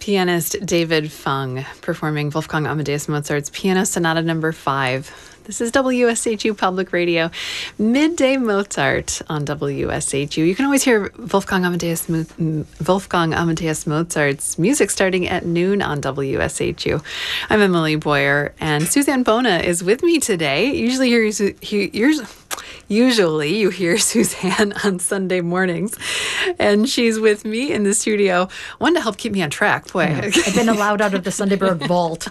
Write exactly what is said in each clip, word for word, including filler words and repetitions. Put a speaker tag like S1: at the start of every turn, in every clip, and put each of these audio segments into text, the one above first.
S1: Pianist David Fung performing Wolfgang Amadeus Mozart's Piano Sonata Number Five. This is W S H U Public Radio, Midday Mozart on W S H U. You can always hear Wolfgang Amadeus, Wolfgang Amadeus Mozart's music starting at noon on W S H U. I'm Emily Boyer, and Suzanne Bona is with me today. Usually, you're, you're, usually you hear Suzanne on Sunday mornings, and she's with me in the studio. One to help keep me on track. Boy,
S2: I've been allowed out of the Sundayberg vault.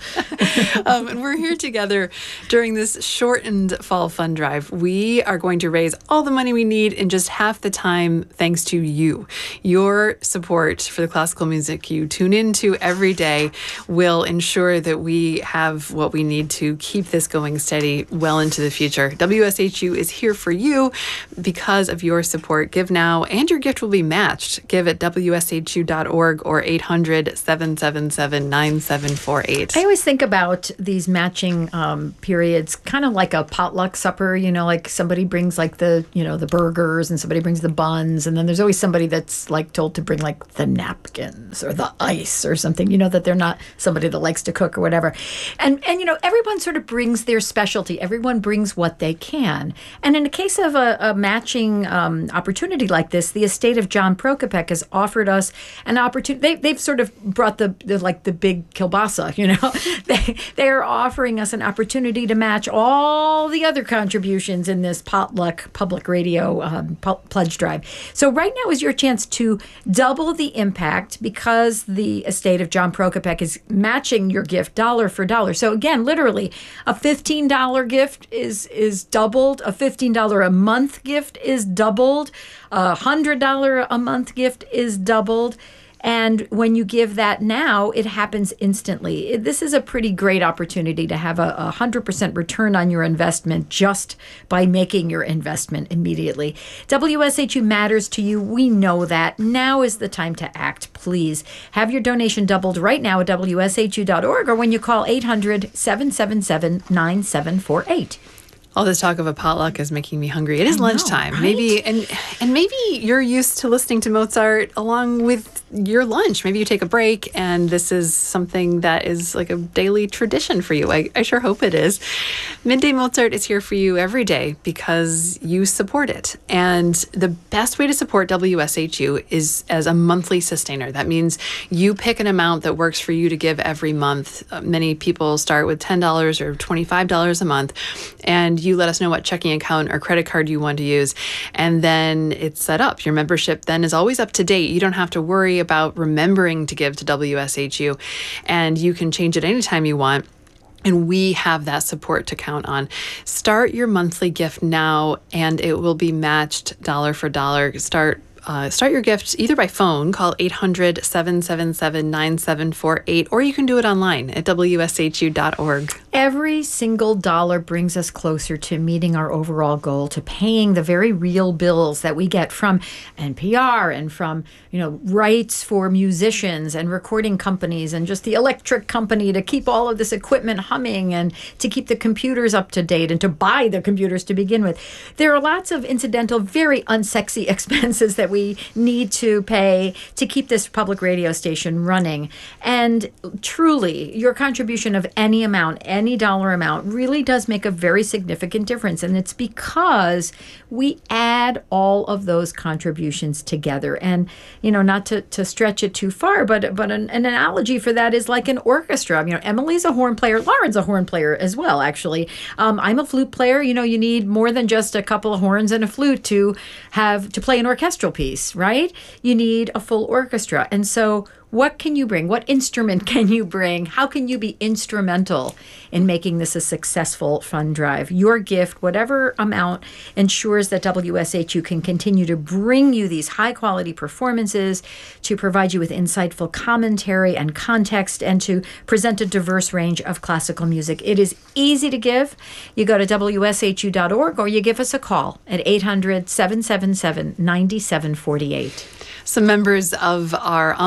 S1: um, and we're here together during this shortened fall fund drive. We are going to raise all the money we need in just half the time, thanks to you. Your support for the classical music you tune into every day will ensure that we have what we need to keep this going steady well into the future. W S H U is here for you because of your support. Give now, and your gift will be matched. Give at W S H U dot org or eight hundred, seven seven seven, nine seven four eight.
S2: I always think about these matching um, periods kind of like a potluck supper, you know, like somebody brings like the, you know, the burgers and somebody brings the buns. And then there's always somebody that's like told to bring like the napkins or the ice or something, you know, that they're not somebody that likes to cook or whatever. And, and you know, everyone sort of brings their specialty. Everyone brings what they can. And in the case of a, a matching um, opportunity like this, the estate of John Prokopek has offered us an opportunity. They, they've sort of brought the, the like the big kielbasa, you know. they, they're offering us an opportunity to match all the other contributions in this potluck public radio um, pu- pledge drive. So right now is your chance to double the impact because the estate of John Prokopek is matching your gift dollar for dollar. So again, literally, a fifteen dollars gift is is doubled. A fifteen dollars a month gift is doubled. A one hundred dollars a month gift is doubled. And when you give that now, it happens instantly. This is a pretty great opportunity to have a, a one hundred percent return on your investment just by making your investment immediately. W S H U matters to you. We know that. Now is the time to act. Please have your donation doubled right now at W S H U dot org or when you call eight hundred, seven seven seven, nine seven four eight.
S1: All this talk of a potluck is making me hungry. It is
S2: know,
S1: lunchtime.
S2: right?
S1: Maybe and and maybe you're used to listening to Mozart along with your lunch. Maybe you take a break and this is something that is like a daily tradition for you. I, I sure hope it is. Midday Mozart is here for you every day because you support it. And the best way to support W S H U is as a monthly sustainer. That means you pick an amount that works for you to give every month. Uh, many people start with ten dollars or twenty-five dollars a month, and you let us know what checking account or credit card you want to use, and then it's set up. Your membership then is always up to date. You don't have to worry about remembering to give to W S H U, and you can change it anytime you want. And we have that support to count on. Start your monthly gift now, and it will be matched dollar for dollar. Start Uh, start your gift either by phone, call eight hundred, seven seven seven, nine seven four eight, or you can do it online at W S H U dot org.
S2: Every single dollar brings us closer to meeting our overall goal, to paying the very real bills that we get from N P R and from, you know, rights for musicians and recording companies and just the electric company to keep all of this equipment humming and to keep the computers up to date and to buy the computers to begin with. There are lots of incidental, very unsexy expenses that we we need to pay to keep this public radio station running. And truly, your contribution of any amount, any dollar amount, really does make a very significant difference. And it's because we add all of those contributions together. And, you know, not to, to stretch it too far, but but an, an analogy for that is like an orchestra. You know, Emily's a horn player. Lauren's a horn player as well, actually. Um, I'm a flute player. You know, you need more than just a couple of horns and a flute to have to play an orchestral piece, right? You need a full orchestra. And so what can you bring? What instrument can you bring? How can you be instrumental in making this a successful fund drive? Your gift, whatever amount, ensures that W S H U can continue to bring you these high-quality performances, to provide you with insightful commentary and context, and to present a diverse range of classical music. It is easy to give. You go to W S H U dot org or you give us a call at eight hundred, seven seven seven, nine seven four eight.
S1: Some members of our ensemble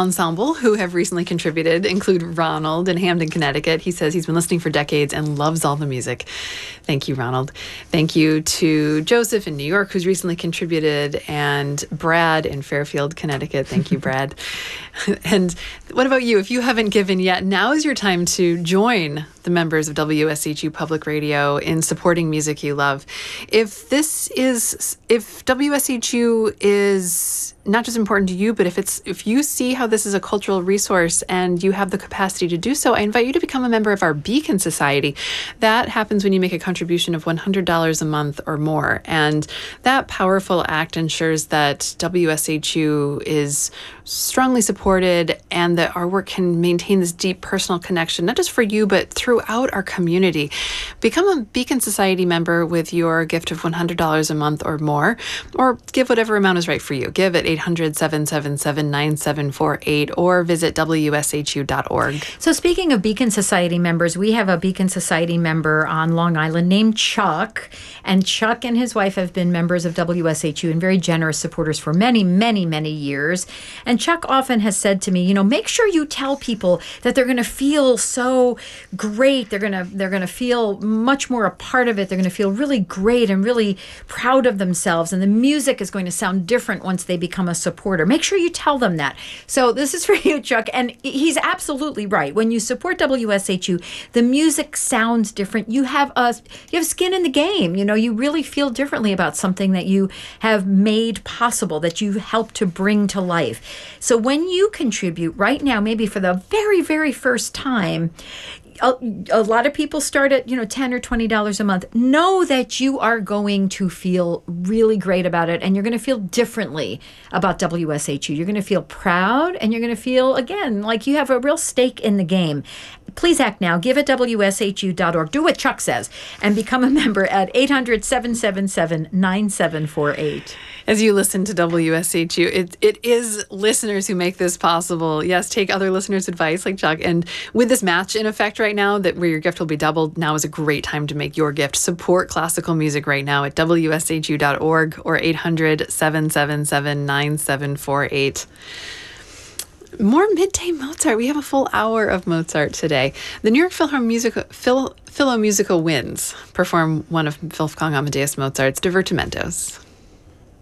S1: people who have recently contributed include Ronald in Hamden, Connecticut. He says he's been listening for decades and loves all the music. Thank you, Ronald. Thank you to Joseph in New York, who's recently contributed, and Brad in Fairfield, Connecticut. Thank you, Brad. And what about you? If you haven't given yet, now is your time to join the members of W S H U Public Radio in supporting music you love. If this is, if W S H U is not just important to you, but if it's if you see how this is a cultural resource and you have the capacity to do so, I invite you to become a member of our Beacon Society. That happens when you make a contribution of one hundred dollars a month or more. And that powerful act ensures that W S H U is strongly supported and that our work can maintain this deep personal connection, not just for you, but throughout our community. Become a Beacon Society member with your gift of one hundred dollars a month or more, or give whatever amount is right for you. Give at eight hundred, seven seven seven, nine seven four eight or visit W S H U dot org.
S2: So speaking of Beacon Society members, we have a Beacon Society member on Long Island named Chuck. And Chuck and his wife have been members of W S H U and very generous supporters for many, many, many years. And Chuck often has said to me, you know, make sure you tell people that they're going to feel so great. They're going to they're going to feel much more a part of it. They're going to feel really great and really proud of themselves. And the music is going to sound different once they become a supporter. Make sure you tell them that. So this is for you, Chuck. And he's absolutely right. When you support W S H U, the music sounds different. You have a you have skin in the game. You know, you really feel differently about something that you have made possible, that you helped to bring to life. So when you contribute right now, maybe for the very, very first time, A, a lot of people start at, you know, ten or twenty dollars a month. Know that you are going to feel really great about it, and you're going to feel differently about W S H U. You're going to feel proud, and you're going to feel, again, like you have a real stake in the game. Please act now. Give at W S H U dot org. Do what Chuck says and become a member at eight hundred, seven seven seven, nine seven four eight.
S1: As you listen to W S H U, it, it is listeners who make this possible. Yes, take other listeners' advice like Chuck. And with this match in effect right now, that where your gift will be doubled, now is a great time to make your gift. Support classical music right now at W S H U dot org or eight hundred, seven seven seven, nine seven four eight. More midday Mozart. We have a full hour of Mozart today. The New York Philharmonic Phil, Philo Musical Winds perform one of Wolfgang Amadeus Mozart's Divertimentos.